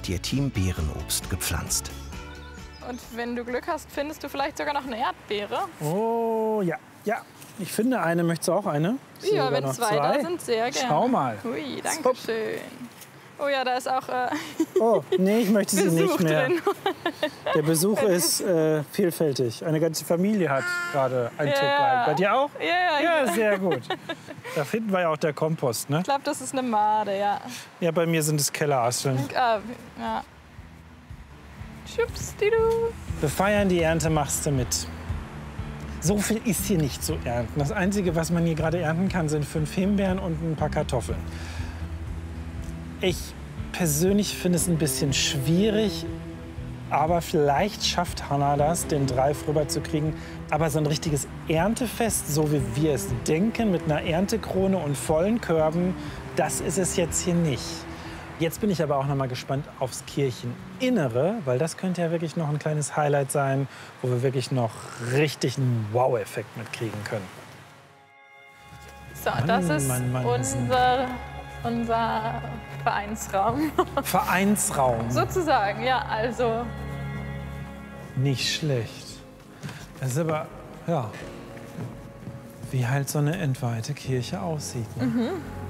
und ihr Team Beerenobst gepflanzt. Und wenn du Glück hast, findest du vielleicht sogar noch eine Erdbeere. Oh, ja, ja. Ich finde eine. Möchtest du auch eine? Ja, Sogar wenn noch zwei da sind, sehr gerne. Schau mal. Ui, danke schön. Oh ja, da ist auch Oh, nee, ich möchte sie Besuch nicht mehr. drin. Der Besuch ist vielfältig. Eine ganze Familie hat gerade Einzug gehalten. Bei dir auch? Ja. Ja, sehr gut. Da finden wir ja auch der Kompost, ne? Ich glaube, das ist eine Made, ja. Ja, bei mir sind es Kellerasseln. Ja. Schubstidu. Wir feiern die Ernte, machst du mit. So viel ist hier nicht zu ernten. Das Einzige, was man hier gerade ernten kann, sind 5 Himbeeren und ein paar Kartoffeln. Ich persönlich finde es ein bisschen schwierig, aber vielleicht schafft Hannah das, den Drive rüberzukriegen. Aber so ein richtiges Erntefest, so wie wir es denken, mit einer Erntekrone und vollen Körben, das ist es jetzt hier nicht. Jetzt bin ich aber auch noch mal gespannt aufs Kircheninnere, weil das könnte ja wirklich noch ein kleines Highlight sein, wo wir wirklich noch richtig einen Wow-Effekt mitkriegen können. So, das ist Mann. unser Vereinsraum. Vereinsraum. Sozusagen, ja, also. Nicht schlecht. Das ist aber, ja, wie halt so eine entweihte Kirche aussieht. Ne?